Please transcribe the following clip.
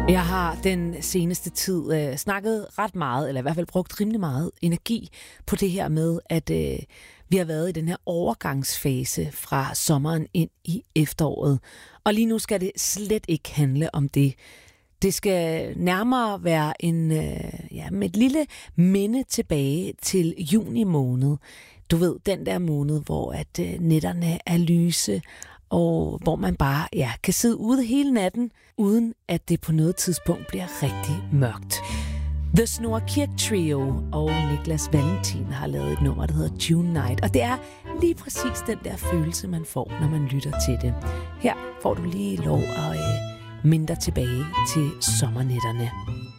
Jeg har den seneste tid snakket ret meget, eller i hvert fald brugt rimelig meget energi på det her med, at vi har været i den her overgangsfase fra sommeren ind i efteråret. Og lige nu skal det slet ikke handle om det. Det skal nærmere være med et lille minde tilbage til juni måned. Du ved, den der måned, hvor at nætterne er lyse, og hvor man bare kan sidde ude hele natten, uden at det på noget tidspunkt bliver rigtig mørkt. The Snorre Kirk Trio og Niklas Valentin har lavet et nummer, der hedder June Night, og det er lige præcis den der følelse, man får, når man lytter til det. Her får du lige lov at minde dig tilbage til sommernætterne.